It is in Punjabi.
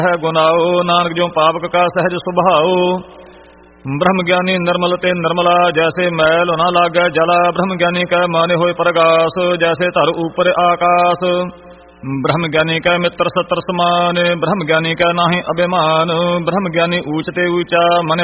ਹੈ ਗੁਨਾਓ, ਨਾਨਕ ਜੋ ਪਾਵਕ ਕਾ ਸਹਿਜ ਸੁਭਾਓ। ਬ੍ਰਹਮ ਗਿਆਨੀ ਨਿਰਮਲ ਤੇ ਨਿਰਮਲਾ, ਜੈਸੇ ਮੈਲ ਨਾ ਲਾਗੈ ਜਲਾ। ਬ੍ਰਹਮ ਗਿਆਨੀ ਕੈ ਮਾਨੇ ਹੋਏ ਪ੍ਰਗਾਸ, ਜੈਸੇ ਧਰ ਉਪਰ ਆਕਾਸ। ਬ੍ਰਹਮ ਗਿਆਨੀ ਕੈ ਮਿੱਤਰ ਸਤਰ ਸਮਾਨ, ਬ੍ਰਹਮ ਗਿਆਨੀ ਕੈ ਨਾਹਿ ਅਭਿਮਾਨ। ਬ੍ਰਹਮ ਗਿਆਨੀ ਊਚ ਤੇ ਊਚਾ, ਮਨਿ